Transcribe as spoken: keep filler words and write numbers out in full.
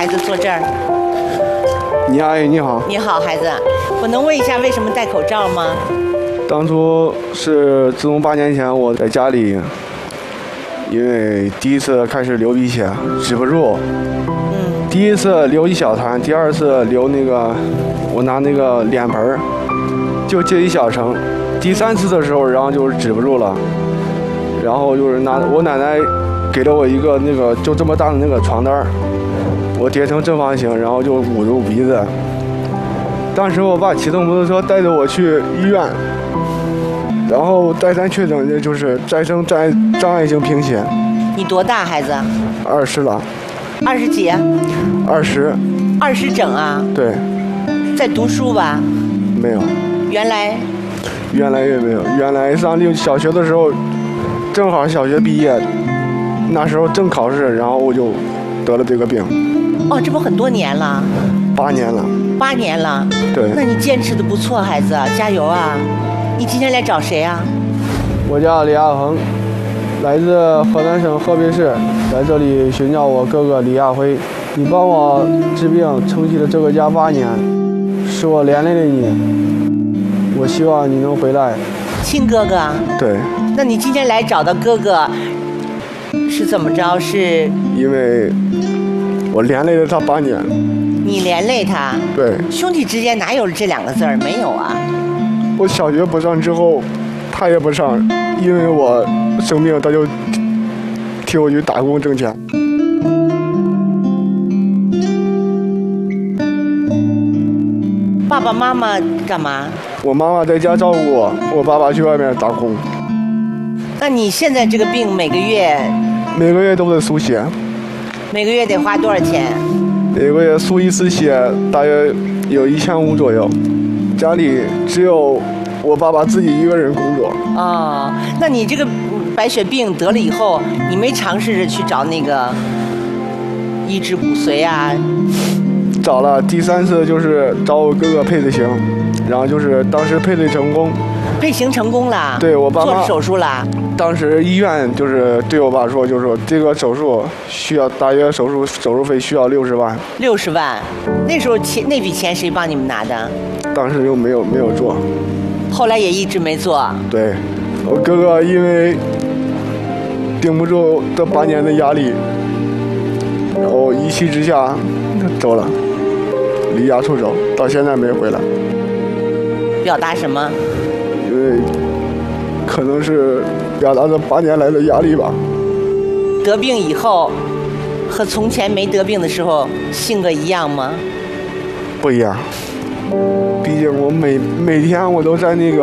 孩子坐这儿。 你阿姨你好。 你好，孩子，我能问一下为什么戴口罩吗？ 当初是自从八年前我在家里，因为第一次开始流鼻血，止不住。 嗯。 第一次流一小滩，第二次流那个，我拿那个脸盆儿，就接一小层。第三次的时候，然后就是止不住了，然后就是拿我奶奶给了我一个那个就这么大的那个床单儿，我叠成正方形，然后就捂住鼻子。当时我爸骑着摩托车带着我去医院。然后再三确诊的就是再生障碍障碍性贫血。 你多大孩子？ 二十了。 二十几？ 二十。 二十整啊？ 对。 在读书吧？ 没有。 原来？ 原来也没有。原来上六小学的时候，正好小学毕业，那时候正考试，然后我就得了这个病。 哦，这不很多年了？ 八年了。 八年了？ 对。 那你坚持的不错，孩子，加油啊！你今天来找谁啊？ 我叫李亚恒，来自河南省河北市，在这里寻找我哥哥李亚辉。你帮我治病撑起了这个家八年，是我连累了你，我希望你能回来。 亲哥哥？ 对。 那你今天来找到哥哥，是怎么着？是因为我连累了他八年。 你连累他？ 对。 兄弟之间哪有这两个字儿？没有啊。 我小学不上之后，他也不上，因为我生病，他就替我去打工挣钱。 爸爸妈妈干嘛？ 我妈妈在家照顾我，我爸爸去外面打工。 那你现在这个病每个月？ 每个月都得输血。 每个月得花多少钱？ 每个月输一次血大约有一千五左右。家里只有我爸爸自己一个人工作。 哦，那你这个白血病得了以后，你没尝试着去找那个移植骨髓啊？ 找了，第三次就是找我哥哥配的型，然后就是当时配对成功。 配型成功了？ 对，我爸妈做手术了。 当时医院就是对我爸说，就是说这个手术需要大约手术手术费需要六十万。 六十万，那时候钱那笔钱谁帮你们拿的？ 当时又没有没有做， 后来也一直没做。 对，我哥哥因为顶不住这八年的压力，然后一气之下走了，离家出走，到现在没回来。 表达什么？ 因为可能是表达这八年来的压力吧。 得病以后和从前没得病的时候性格一样吗？ 不一样。毕竟我每每天我都在那个